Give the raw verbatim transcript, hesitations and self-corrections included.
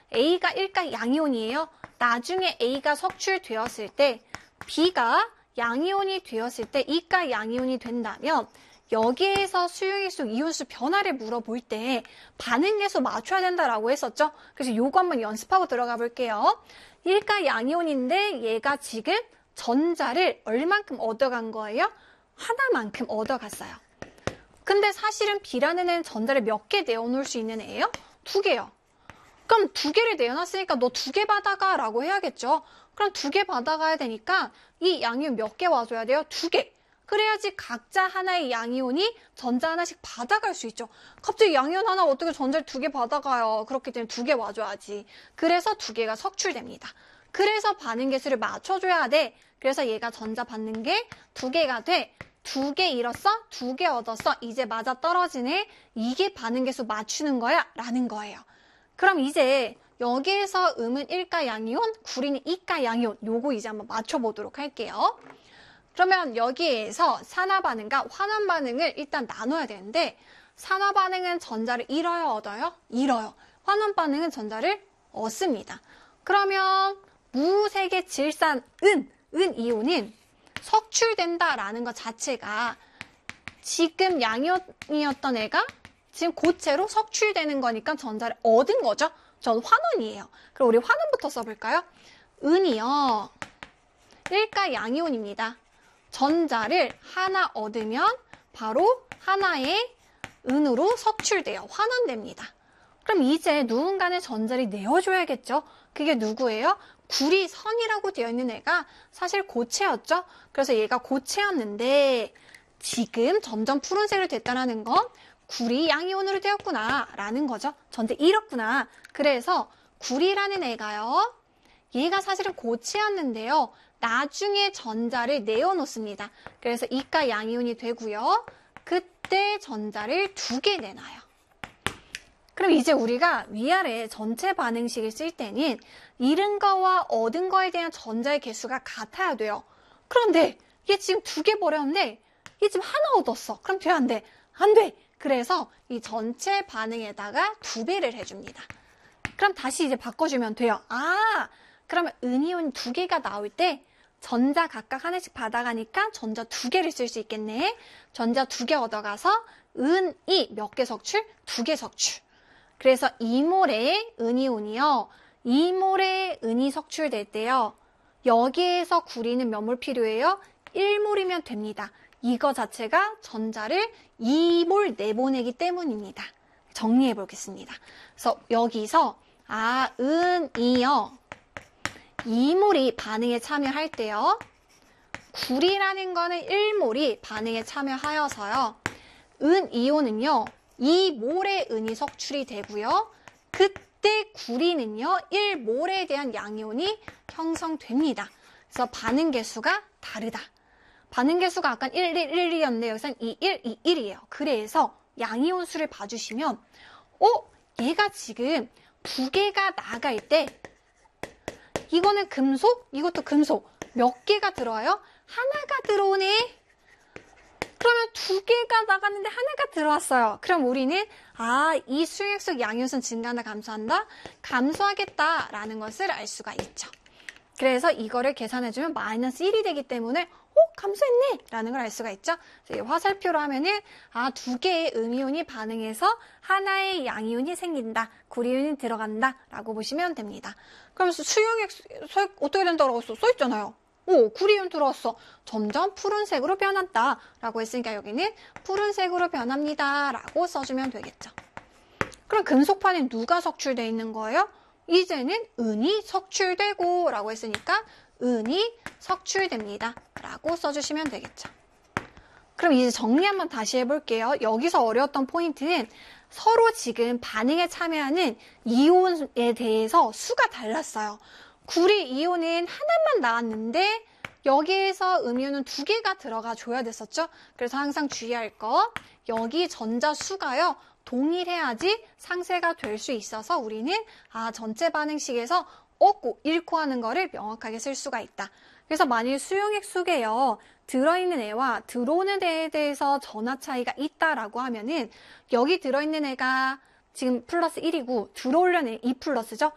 A가 일가 양이온이에요. 나중에 A가 석출되었을 때 B가 양이온이 되었을 때 이가 양이온이 된다면 여기에서 수용액수, 이온수 변화를 물어볼 때 반응계수 맞춰야 된다라고 했었죠. 그래서 요거 한번 연습하고 들어가 볼게요. 일가 양이온인데 얘가 지금 전자를 얼만큼 얻어간 거예요? 하나만큼 얻어갔어요. 근데 사실은 B라는 애는 전자를 몇 개 내어놓을 수 있는 애예요? 두 개요. 그럼 두 개를 내어놨으니까 너 두 개 받아가 라고 해야겠죠. 그럼 두 개 받아가야 되니까 이 양이온 몇 개 와줘야 돼요? 두 개. 그래야지 각자 하나의 양이온이 전자 하나씩 받아갈 수 있죠. 갑자기 양이온 하나 어떻게 전자를 두 개 받아가요? 그렇기 때문에 두 개 와줘야지. 그래서 두 개가 석출됩니다. 그래서 반응 개수를 맞춰줘야 돼. 그래서 얘가 전자 받는 게 두 개가 돼. 두 개 잃었어? 두 개 얻었어? 이제 맞아 떨어지네? 이게 반응 개수 맞추는 거야? 라는 거예요. 그럼 이제 여기에서 음은 일가 양이온, 구리는 이가 양이온. 요거 이제 한번 맞춰보도록 할게요. 그러면 여기에서 산화 반응과 환원 반응을 일단 나눠야 되는데 산화 반응은 전자를 잃어요, 얻어요? 잃어요. 환원 반응은 전자를 얻습니다. 그러면 무색의 질산 은, 은 이온은 석출된다라는 것 자체가 지금 양이온이었던 애가 지금 고체로 석출되는 거니까 전자를 얻은 거죠. 전 환원이에요. 그럼 우리 환원부터 써볼까요? 은이요. 일가 양이온입니다. 전자를 하나 얻으면 바로 하나의 은으로 석출돼요. 환원됩니다. 그럼 이제 누군가는 전자를 내어줘야겠죠. 그게 누구예요? 구리선이라고 되어 있는 애가 사실 고체였죠. 그래서 얘가 고체였는데 지금 점점 푸른색으로 됐다는 건 구리 양이온으로 되었구나 라는 거죠. 전자 잃었구나. 그래서 구리라는 애가요. 얘가 사실은 고체였는데요. 나중에 전자를 내어놓습니다. 그래서 이가 양이온이 되고요. 그때 전자를 두 개 내놔요. 그럼 이제 우리가 위아래 전체 반응식을 쓸 때는 잃은 거와 얻은 거에 대한 전자의 개수가 같아야 돼요. 그런데 얘 지금 두 개 버렸는데 얘 지금 하나 얻었어. 그럼 돼, 안 돼? 안 돼. 그래서 이 전체 반응에다가 두 배를 해줍니다. 그럼 다시 이제 바꿔주면 돼요. 아, 그러면 은이온 두 개가 나올 때 전자 각각 하나씩 받아가니까 전자 두 개를 쓸 수 있겠네. 전자 두 개 얻어가서 은이 몇 개 석출? 두 개 석출. 그래서 이 몰의 은이온이요. 이 몰의 은이 석출될 때요. 여기에서 구리는 몇 몰 필요해요? 일 몰이면 됩니다. 이거 자체가 전자를 이 몰 내보내기 때문입니다. 정리해 보겠습니다. 그래서 여기서 아, 은이요. 이 몰이 반응에 참여할 때요. 구리라는 거는 일 몰이 반응에 참여하여서요. 은이온은요. 이 몰의 은이 석출이 되고요. 그때 구리는요. 일 몰에 대한 양이온이 형성됩니다. 그래서 반응 개수가 다르다. 반응 개수가 아까 일, 일, 일, 일이었는데 여기서는 이, 일, 이, 일이에요. 그래서 양이온 수를 봐주시면 어? 얘가 지금 두 개가 나갈 때 이거는 금속, 이것도 금속. 몇 개가 들어와요? 하나가 들어오네. 그러면 두 개가 나갔는데 하나가 들어왔어요. 그럼 우리는 아, 이 수용액 양이온수는 증가한다, 감소한다? 감소하겠다라는 것을 알 수가 있죠. 그래서 이거를 계산해주면 마이너스 일이 되기 때문에 어? 감소했네! 라는 걸 알 수가 있죠. 그래서 화살표로 하면은 아, 두 개의 음이온이 반응해서 하나의 양이온이 생긴다. 구리온이 들어간다. 라고 보시면 됩니다. 그러면서 수용액 어떻게 된다고 써? 써있잖아요. 오, 구리온 들어왔어. 점점 푸른색으로 변한다. 라고 했으니까 여기는 푸른색으로 변합니다. 라고 써주면 되겠죠. 그럼 금속판에 누가 석출되어 있는 거예요? 이제는 은이 석출되고 라고 했으니까 은이 석출됩니다. 라고 써주시면 되겠죠. 그럼 이제 정리 한번 다시 해볼게요. 여기서 어려웠던 포인트는 서로 지금 반응에 참여하는 이온에 대해서 수가 달랐어요. 구리 이온은 하나만 나왔는데 여기에서 음이온은 두 개가 들어가 줘야 됐었죠. 그래서 항상 주의할 거 여기 전자 수가요. 동일해야지 상쇄가 될 수 있어서 우리는 아 전체 반응식에서 얻고 잃고 하는 거를 명확하게 쓸 수가 있다. 그래서 만일 수용액 속에요. 들어있는 애와 들어오는 애에 대해서 전하 차이가 있다라고 하면은 여기 들어있는 애가 지금 플러스 일이고 들어오려는 애 이 플러스죠.